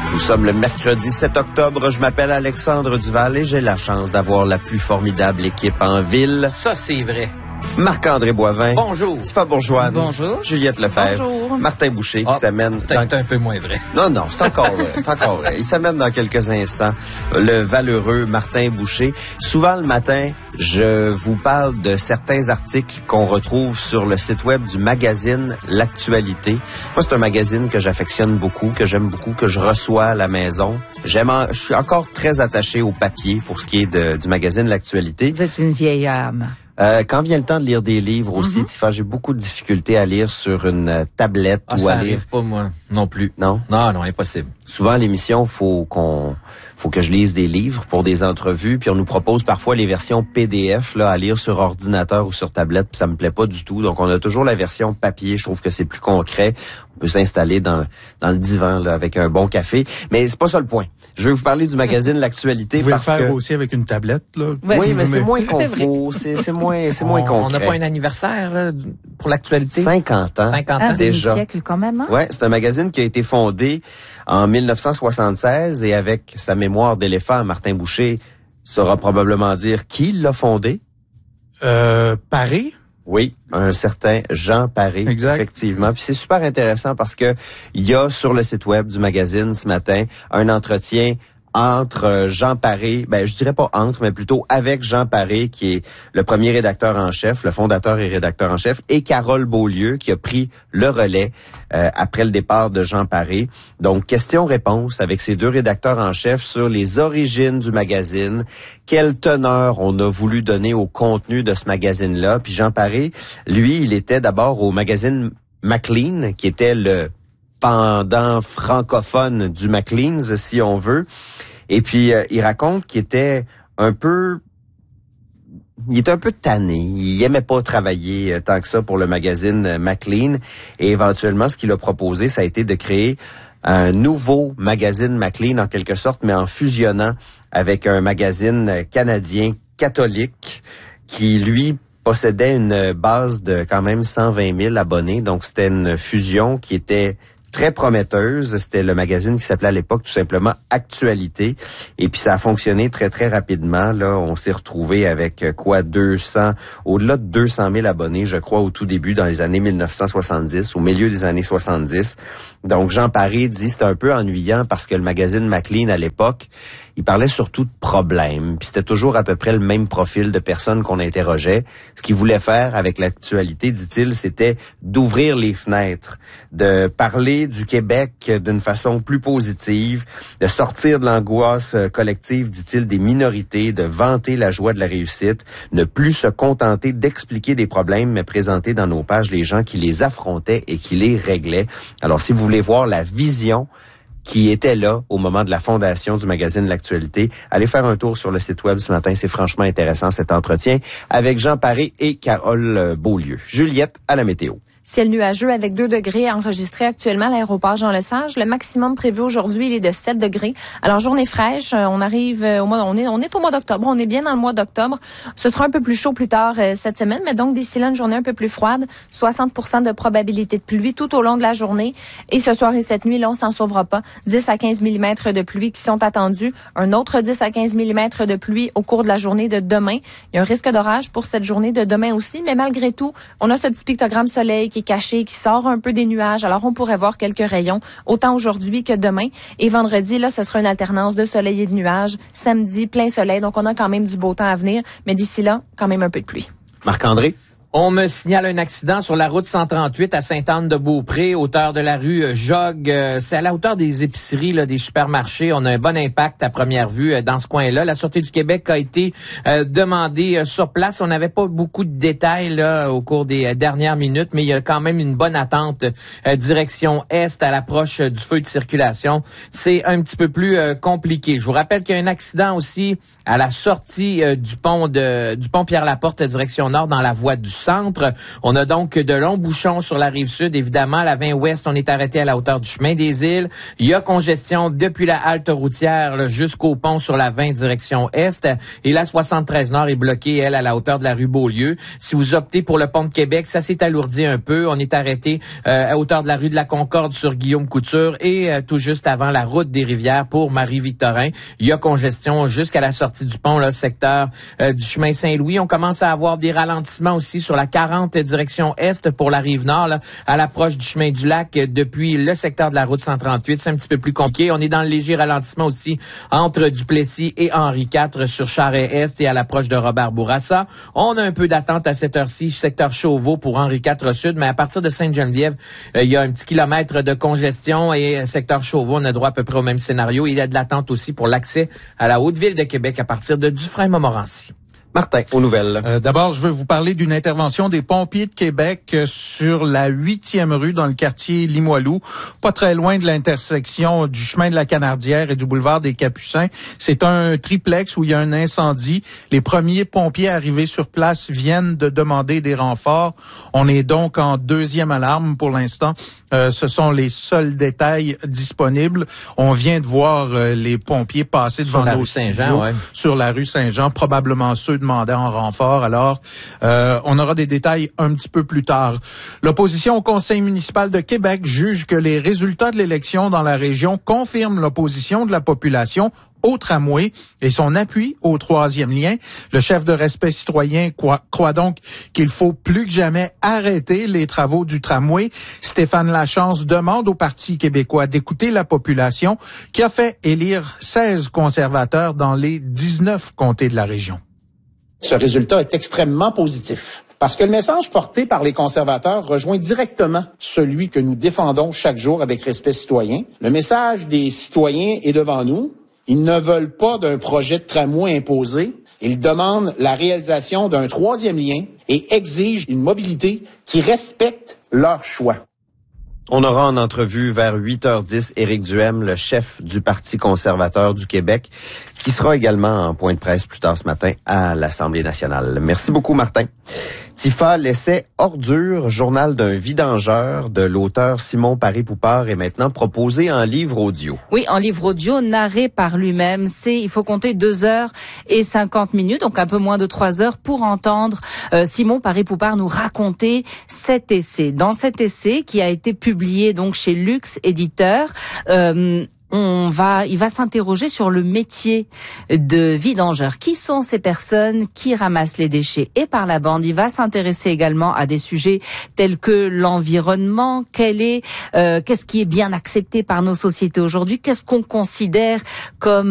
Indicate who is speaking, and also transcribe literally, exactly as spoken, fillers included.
Speaker 1: Nous sommes le mercredi sept octobre. Je m'appelle Alexandre Duval et j'ai la chance d'avoir la plus formidable équipe en ville.
Speaker 2: Ça, c'est vrai.
Speaker 1: Marc-André Boivin.
Speaker 2: Bonjour.
Speaker 1: Tifa Bourgeois.
Speaker 3: Bonjour.
Speaker 1: Juliette Lefebvre.
Speaker 3: Bonjour.
Speaker 1: Martin Boucher qui
Speaker 2: Ah,
Speaker 1: s'amène...
Speaker 2: Peut-être
Speaker 1: dans...
Speaker 2: un peu moins vrai.
Speaker 1: Non, non, c'est encore vrai. C'est encore vrai. Il s'amène dans quelques instants. Le valeureux Martin Boucher. Souvent le matin, je vous parle de certains articles qu'on retrouve sur le site web du magazine L'Actualité. Moi, c'est un magazine que j'affectionne beaucoup, que j'aime beaucoup, que je reçois à la maison. J'aime, en... je suis encore très attaché au papier pour ce qui est de, du magazine L'Actualité.
Speaker 3: Vous êtes une vieille âme.
Speaker 1: Euh, quand vient le temps de lire des livres aussi,
Speaker 3: Mm-hmm.
Speaker 1: Tifa, j'ai beaucoup de difficultés à lire sur une euh, tablette
Speaker 2: Ah,
Speaker 1: ou
Speaker 2: ça
Speaker 1: à lire.
Speaker 2: arrive pas, moi, non plus.
Speaker 1: Non?
Speaker 2: Non, non, impossible.
Speaker 1: Souvent, à l'émission, faut qu'on, faut que je lise des livres pour des entrevues, puis on nous propose parfois les versions P D F là à lire sur ordinateur ou sur tablette, puis ça me plaît pas du tout. Donc, on a toujours la version papier. Je trouve que c'est plus concret. On peut s'installer dans dans le divan là avec un bon café, mais c'est pas ça le point. Je vais vous parler du magazine L'Actualité
Speaker 4: Vous pouvez le
Speaker 1: parce
Speaker 4: faire
Speaker 1: que
Speaker 4: aussi avec une tablette, là.
Speaker 3: Ouais,
Speaker 1: oui,
Speaker 3: c'est-
Speaker 1: mais c'est moins
Speaker 3: C'est vrai.
Speaker 1: confort, c'est c'est moins c'est moins
Speaker 2: on on
Speaker 1: concret.
Speaker 2: n'a pas un anniversaire là, pour l'actualité?
Speaker 1: cinquante ans.
Speaker 2: cinquante
Speaker 3: Un
Speaker 2: ans.
Speaker 1: déjà.
Speaker 3: demi-siècle quand même, hein?
Speaker 1: Ouais, c'est un magazine qui a été fondé en mille neuf cent soixante-seize et avec sa mémoire d'éléphant, Martin Boucher saura probablement dire qui l'a fondé.
Speaker 4: Euh, Paris?
Speaker 1: Oui, un certain Jean Paré,
Speaker 4: Exact.
Speaker 1: effectivement. Puis c'est super intéressant parce que il y a sur le site web du magazine ce matin un entretien entre euh, Jean Paré, ben je dirais pas entre, mais plutôt avec Jean Paré, qui est le premier rédacteur en chef, le fondateur et rédacteur en chef, et Carole Beaulieu, qui a pris le relais euh, après le départ de Jean Paré. Donc, question-réponse avec ces deux rédacteurs en chef sur les origines du magazine, quelle teneur on a voulu donner au contenu de ce magazine-là. Puis Jean Paré, lui, il était d'abord au magazine Maclean, qui était le pendant francophone du Maclean's, si on veut. Et puis, euh, il raconte qu'il était un peu... Il était un peu tanné. Il aimait pas travailler euh, tant que ça pour le magazine euh, Maclean. Et éventuellement, ce qu'il a proposé, ça a été de créer un nouveau magazine Maclean, en quelque sorte, mais en fusionnant avec un magazine euh, canadien catholique qui, lui, possédait une base de quand même cent vingt mille abonnés. Donc, c'était une fusion qui était très prometteuse. C'était le magazine qui s'appelait à l'époque tout simplement Actualité. Et puis ça a fonctionné très, très rapidement. Là, on s'est retrouvé avec euh, quoi, deux cents, au-delà de deux cent mille abonnés, je crois, au tout début, dans les années mille neuf cent soixante-dix, au milieu des années soixante-dix. Donc, Jean Paré dit c'était un peu ennuyant parce que le magazine Maclean, à l'époque, il parlait surtout de problèmes. Puis c'était toujours à peu près le même profil de personnes qu'on interrogeait. Ce qu'il voulait faire avec l'actualité, dit-il, c'était d'ouvrir les fenêtres, de parler du Québec d'une façon plus positive, de sortir de l'angoisse collective, dit-il, des minorités, de vanter la joie de la réussite, ne plus se contenter d'expliquer des problèmes, mais présenter dans nos pages les gens qui les affrontaient et qui les réglaient. Alors, si vous voulez voir la vision qui était là au moment de la fondation du magazine L'Actualité, allez faire un tour sur le site web ce matin. C'est franchement intéressant cet entretien avec Jean Paré et Carole Beaulieu. Juliette, à la météo.
Speaker 5: Ciel nuageux avec deux degrés enregistrés actuellement à l'aéroport Jean-Lesage. Le maximum prévu aujourd'hui, il est de sept degrés. Alors, journée fraîche, on arrive au mois, on est, on est au mois d'octobre. On est bien dans le mois d'octobre. Ce sera un peu plus chaud plus tard euh, cette semaine, mais donc d'ici là, une journée un peu plus froide. soixante pour cent de probabilité de pluie tout au long de la journée. Et ce soir et cette nuit, là, on s'en sauvera pas. dix à quinze millimètres de pluie qui sont attendus. Un autre dix à quinze millimètres de pluie au cours de la journée de demain. Il y a un risque d'orage pour cette journée de demain aussi, mais malgré tout, on a ce petit pictogramme soleil qui est caché, qui sort un peu des nuages. Alors, on pourrait voir quelques rayons, autant aujourd'hui que demain. Et vendredi, là, ce sera une alternance de soleil et de nuages. Samedi, plein soleil. Donc, on a quand même du beau temps à venir. Mais d'ici là, quand même un peu de pluie.
Speaker 1: Marc-André?
Speaker 2: On me signale un accident sur la route cent trente-huit à Sainte-Anne-de-Beaupré, hauteur de la rue Jog. C'est à la hauteur des épiceries, là, des supermarchés. On a un bon impact à première vue euh, dans ce coin-là. La Sûreté du Québec a été euh, demandée euh, sur place. On n'avait pas beaucoup de détails là au cours des euh, dernières minutes, mais il y a quand même une bonne attente euh, direction est à l'approche euh, du feu de circulation. C'est un petit peu plus euh, compliqué. Je vous rappelle qu'il y a un accident aussi à la sortie euh, du pont de du pont Pierre-Laporte direction nord dans la voie du centre. On a donc de longs bouchons sur la rive sud. Évidemment, la vingt ouest, on est arrêté à la hauteur du chemin des Îles. Il y a congestion depuis la halte routière là, jusqu'au pont sur la vingt direction est. Et la soixante-treize nord est bloquée, elle, à la hauteur de la rue Beaulieu. Si vous optez pour le pont de Québec, ça s'est alourdi un peu. On est arrêté euh, à hauteur de la rue de la Concorde sur Guillaume Couture et euh, tout juste avant la route des Rivières pour Marie-Victorin. Il y a congestion jusqu'à la sortie du pont, le secteur euh, du chemin Saint-Louis. On commence à avoir des ralentissements aussi sur la quarante direction est pour la rive nord, là, à l'approche du chemin du lac euh, depuis le secteur de la route cent trente-huit. C'est un petit peu plus compliqué. On est dans le léger ralentissement aussi entre Duplessis et Henri quatre sur Charest-Est et à l'approche de Robert-Bourassa. On a un peu d'attente à cette heure-ci, secteur Chauveau pour Henri quatre Sud, mais à partir de Sainte-Geneviève, euh, il y a un petit kilomètre de congestion et euh, secteur Chauveau, on a droit à peu près au même scénario. Il y a de l'attente aussi pour l'accès à la Haute-Ville de Québec à partir de Dufresne-Montmorency.
Speaker 1: Martin, aux nouvelles.
Speaker 4: Euh, D'abord, je veux vous parler d'une intervention des pompiers de Québec euh, sur la huitième rue dans le quartier Limoilou, pas très loin de l'intersection du chemin de la Canardière et du boulevard des Capucins. C'est un triplex où il y a un incendie. Les premiers pompiers arrivés sur place viennent de demander des renforts. On est donc en deuxième alarme pour l'instant. Euh, ce sont les seuls détails disponibles. On vient de voir euh, les pompiers passer devant nos studios ouais. sur la rue Saint-Jean, probablement ceux demandant en renfort. Alors, euh, on aura des détails un petit peu plus tard. L'opposition au Conseil municipal de Québec juge que les résultats de l'élection dans la région confirment l'opposition de la population au tramway et son appui au troisième lien. Le chef de Respect citoyen croit, croit donc qu'il faut plus que jamais arrêter les travaux du tramway. Stéphane Lachance demande au Parti québécois d'écouter la population qui a fait élire seize conservateurs dans les dix-neuf comtés de la région.
Speaker 3: Ce résultat est extrêmement positif parce que le message porté par les conservateurs rejoint directement celui que nous défendons chaque jour avec Respect citoyen. Le message des citoyens est devant nous. Ils ne veulent pas d'un projet de tramway imposé. Ils demandent la réalisation d'un troisième lien et exigent une mobilité qui respecte leur choix.
Speaker 1: On aura en entrevue vers huit heures dix Éric Duhem, le chef du Parti conservateur du Québec, qui sera également en point de presse plus tard ce matin à l'Assemblée nationale. Merci beaucoup, Martin. Tifa, l'essai Ordure, journal d'un vidangeur de l'auteur Simon Paré-Poupard est maintenant proposé en livre audio.
Speaker 6: Oui, en livre audio, narré par lui-même. C'est, il faut compter deux heures et cinquante minutes, donc un peu moins de trois heures pour entendre euh, Simon Paré-Poupard nous raconter cet essai. Dans cet essai qui a été publié donc chez Lux Éditeur, euh, On va, il va s'interroger sur le métier de vidangeur. Qui sont ces personnes qui ramassent les déchets? Et par la bande, il va s'intéresser également à des sujets tels que l'environnement. Quel est, euh, qu'est-ce qui est bien accepté par nos sociétés aujourd'hui? Qu'est-ce qu'on considère comme